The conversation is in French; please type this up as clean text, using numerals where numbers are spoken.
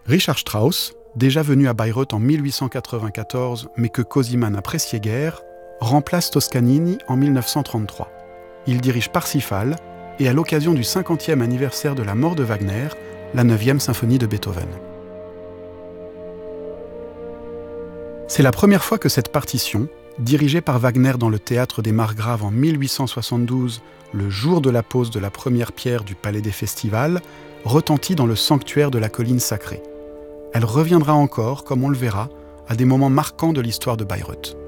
Richard Strauss, déjà venu à Bayreuth en 1894, mais que Cosima n'appréciait guère, remplace Toscanini en 1933. Il dirige Parsifal et à l'occasion du 50e anniversaire de la mort de Wagner, la 9e symphonie de Beethoven. C'est la première fois que cette partition, dirigée par Wagner dans le théâtre des Margraves en 1872, le jour de la pose de la première pierre du Palais des Festivals, retentit dans le sanctuaire de la colline sacrée. Elle reviendra encore, comme on le verra, à des moments marquants de l'histoire de Bayreuth.